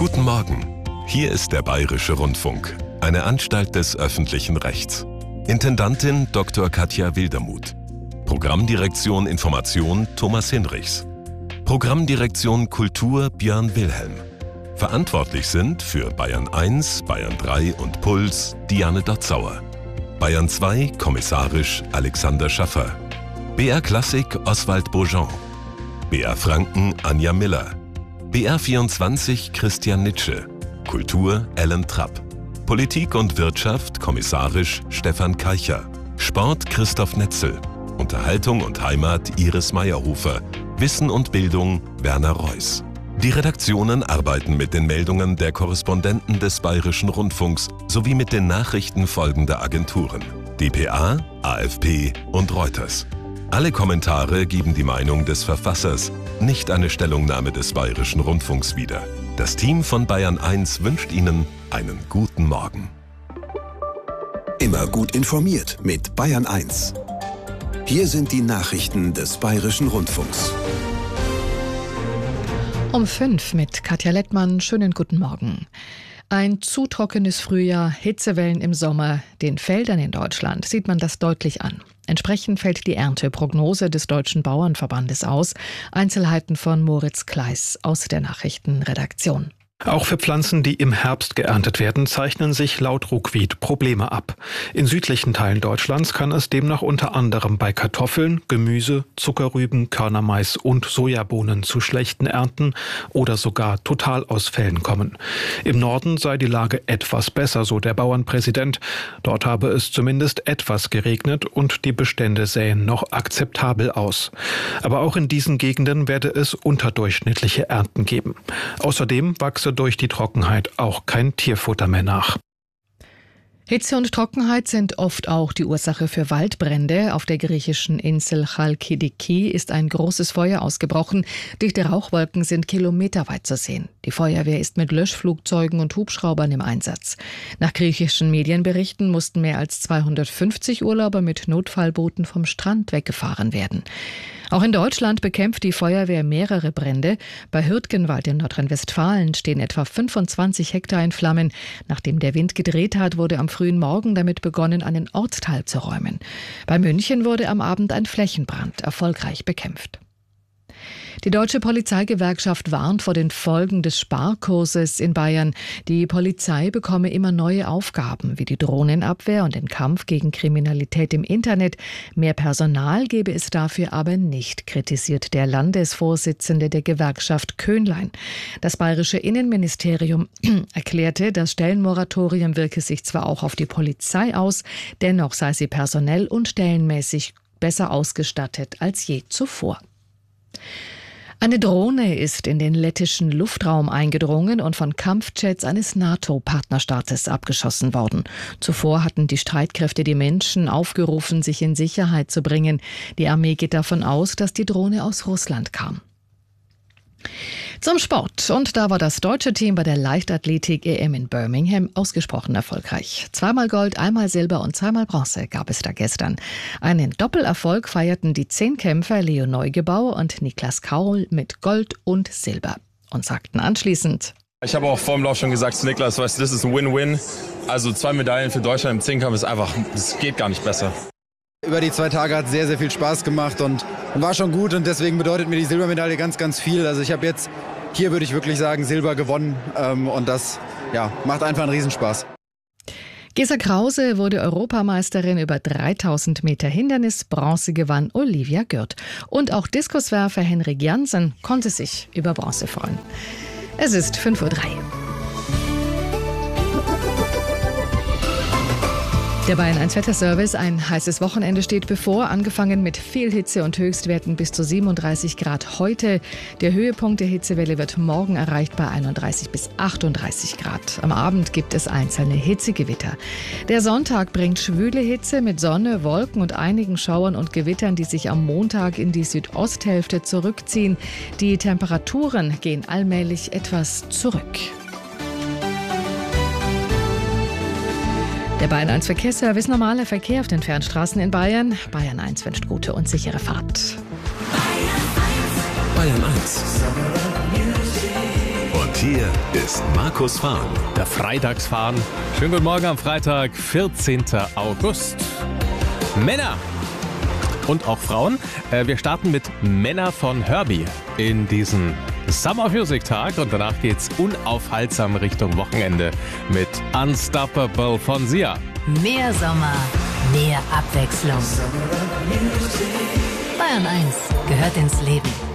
Guten Morgen. Hier ist der Bayerische Rundfunk, eine Anstalt des öffentlichen Rechts. Intendantin Dr. Katja Wildermuth. Programmdirektion Information Thomas Hinrichs. Programmdirektion Kultur Björn Wilhelm. Verantwortlich sind für Bayern 1, Bayern 3 und Puls Diane Dotzauer. Bayern 2 kommissarisch Alexander Schaffer. BR Klassik Oswald Beaujean. BR Franken Anja Miller. BR 24 Christian Nitsche. Kultur Ellen Trapp. Politik und Wirtschaft kommissarisch Stefan Keicher. Sport Christoph Netzel. Unterhaltung und Heimat Iris Meyerhofer. Wissen und Bildung Werner Reuss. Die Redaktionen arbeiten mit den Meldungen der Korrespondenten des Bayerischen Rundfunks sowie mit den Nachrichten folgender Agenturen: dpa, AFP und Reuters. Alle Kommentare geben die Meinung des Verfassers, nicht eine Stellungnahme des Bayerischen Rundfunks wieder. Das Team von Bayern 1 wünscht Ihnen einen guten Morgen. Immer gut informiert mit Bayern 1. Hier sind die Nachrichten des Bayerischen Rundfunks. Um 5 mit Katja Lettmann. Schönen guten Morgen. Ein zu trockenes Frühjahr, Hitzewellen im Sommer. Den Feldern in Deutschland sieht man das deutlich an. Entsprechend fällt die Ernteprognose des Deutschen Bauernverbandes aus. Einzelheiten von Moritz Kleiss aus der Nachrichtenredaktion. Auch für Pflanzen, die im Herbst geerntet werden, zeichnen sich laut Ruckwied Probleme ab. In südlichen Teilen Deutschlands kann es demnach unter anderem bei Kartoffeln, Gemüse, Zuckerrüben, Körnermais und Sojabohnen zu schlechten Ernten oder sogar Totalausfällen kommen. Im Norden sei die Lage etwas besser, so der Bauernpräsident. Dort habe es zumindest etwas geregnet und die Bestände sähen noch akzeptabel aus. Aber auch in diesen Gegenden werde es unterdurchschnittliche Ernten geben. Außerdem wachse durch die Trockenheit auch kein Tierfutter mehr nach. Hitze und Trockenheit sind oft auch die Ursache für Waldbrände. Auf der griechischen Insel Chalkidiki ist ein großes Feuer ausgebrochen. Dichte Rauchwolken sind kilometerweit zu sehen. Die Feuerwehr ist mit Löschflugzeugen und Hubschraubern im Einsatz. Nach griechischen Medienberichten mussten mehr als 250 Urlauber mit Notfallbooten vom Strand weggefahren werden. Auch in Deutschland bekämpft die Feuerwehr mehrere Brände. Bei Hürtgenwald in Nordrhein-Westfalen stehen etwa 25 Hektar in Flammen. Nachdem der Wind gedreht hat, wurde am frühen Morgen damit begonnen, einen Ortsteil zu räumen. Bei München wurde am Abend ein Flächenbrand erfolgreich bekämpft. Die Deutsche Polizeigewerkschaft warnt vor den Folgen des Sparkurses in Bayern. Die Polizei bekomme immer neue Aufgaben, wie die Drohnenabwehr und den Kampf gegen Kriminalität im Internet. Mehr Personal gebe es dafür aber nicht, kritisiert der Landesvorsitzende der Gewerkschaft Köhnlein. Das bayerische Innenministerium erklärte, das Stellenmoratorium wirke sich zwar auch auf die Polizei aus, dennoch sei sie personell und stellenmäßig besser ausgestattet als je zuvor. Eine Drohne ist in den lettischen Luftraum eingedrungen und von Kampfjets eines NATO-Partnerstaates abgeschossen worden. Zuvor hatten die Streitkräfte die Menschen aufgerufen, sich in Sicherheit zu bringen. Die Armee geht davon aus, dass die Drohne aus Russland kam. Zum Sport. Und da war das deutsche Team bei der Leichtathletik-EM in Birmingham ausgesprochen erfolgreich. 2-mal Gold, 1-mal Silber und 2-mal Bronze gab es da gestern. Einen Doppelerfolg feierten die 10-Kämpfer Leo Neugebauer und Niklas Kaul mit Gold und Silber und sagten anschließend: Ich habe auch vor dem Lauf schon gesagt zu Niklas, weißt du, das ist ein Win-Win. Also 2 Medaillen für Deutschland im Zehnkampf ist einfach, es geht gar nicht besser. Über die 2 Tage hat es sehr, sehr viel Spaß gemacht und war schon gut und deswegen bedeutet mir die Silbermedaille ganz, ganz viel. Also ich habe jetzt, hier würde ich wirklich sagen, Silber gewonnen und das macht einfach einen Riesenspaß. Gesa Krause wurde Europameisterin über 3000 Meter Hindernis. Bronze gewann Olivia Gürt. Und auch Diskuswerfer Henrik Jansen konnte sich über Bronze freuen. Es ist 5:03 Uhr. Der Bayern 1 Wetterservice. Ein heißes Wochenende steht bevor, angefangen mit viel Hitze und Höchstwerten bis zu 37 Grad heute. Der Höhepunkt der Hitzewelle wird morgen erreicht bei 31 bis 38 Grad. Am Abend gibt es einzelne Hitzegewitter. Der Sonntag bringt schwüle Hitze mit Sonne, Wolken und einigen Schauern und Gewittern, die sich am Montag in die Südosthälfte zurückziehen. Die Temperaturen gehen allmählich etwas zurück. Der Bayern 1 Verkehrsservice, normaler Verkehr auf den Fernstraßen in Bayern. Bayern 1 wünscht gute und sichere Fahrt. Bayern 1. Und Hier ist Markus Fahren. Der Freitagsfahren. Schönen guten Morgen am Freitag, 14. August. Männer und auch Frauen. Wir starten mit Männer von Herbie in diesen Summer Music Tag und danach geht's unaufhaltsam Richtung Wochenende mit Unstoppable von Sia. Mehr Sommer, mehr Abwechslung. Bayern 1 gehört ins Leben.